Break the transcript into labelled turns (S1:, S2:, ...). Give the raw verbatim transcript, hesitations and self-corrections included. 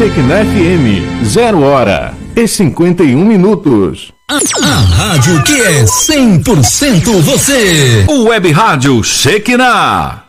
S1: Shekinah F M, zero hora e cinquenta e um minutos.
S2: A, a rádio que é cem por cento você.
S1: O Web Rádio Shekinah.